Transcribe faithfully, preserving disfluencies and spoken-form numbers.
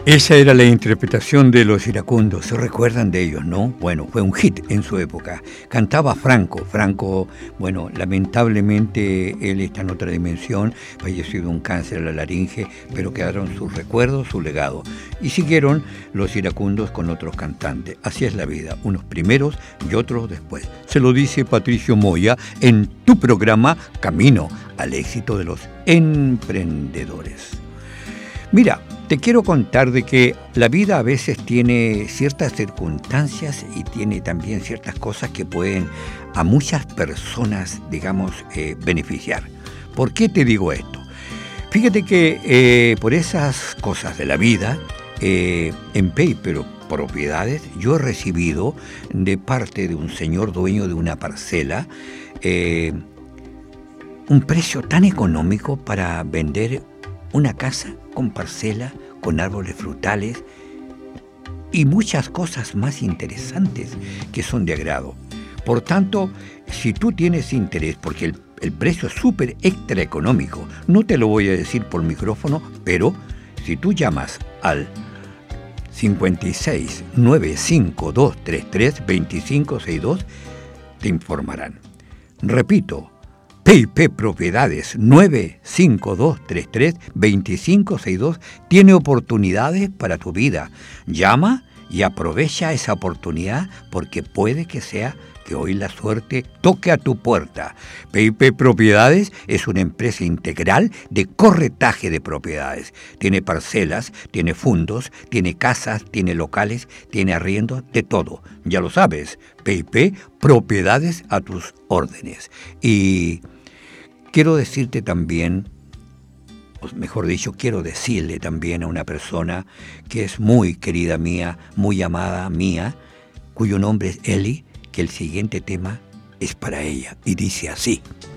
Esa era la interpretación de Los Iracundos. ¿Se recuerdan de ellos, no? Bueno, fue un hit en su época. Cantaba Franco. Franco, bueno, lamentablemente él está en otra dimensión, falleció de un cáncer a la laringe, pero quedaron sus recuerdos, su legado. Y siguieron Los Iracundos con otros cantantes. Así es la vida, unos primeros y otros después. Se lo dice Patricio Moya en tu programa Camino al éxito de los emprendedores. Mira, te quiero contar de que la vida a veces tiene ciertas circunstancias y tiene también ciertas cosas que pueden a muchas personas, digamos, eh, beneficiar. ¿Por qué te digo esto? Fíjate que eh, por esas cosas de la vida, eh, en Paper Propiedades, yo he recibido de parte de un señor dueño de una parcela eh, un precio tan económico para vender una casa con parcela, con árboles frutales y muchas cosas más interesantes que son de agrado. Por tanto, si tú tienes interés, porque el, el precio es súper extra económico, no te lo voy a decir por micrófono, pero si tú llamas al cincuenta y seis, novecientos cincuenta y dos, treinta y tres, veinticinco sesenta y dos, te informarán. Repito, P y P Propiedades nueve cinco dos tres tres dos cinco seis dos tiene oportunidades para tu vida. Llama y aprovecha esa oportunidad porque puede que sea que hoy la suerte toque a tu puerta. P y P Propiedades es una empresa integral de corretaje de propiedades. Tiene parcelas, tiene fundos, tiene casas, tiene locales, tiene arriendos, de todo. Ya lo sabes, P y P Propiedades a tus órdenes. Y quiero decirte también, o mejor dicho, quiero decirle también a una persona que es muy querida mía, muy amada mía, cuyo nombre es Eli, que el siguiente tema es para ella y dice así.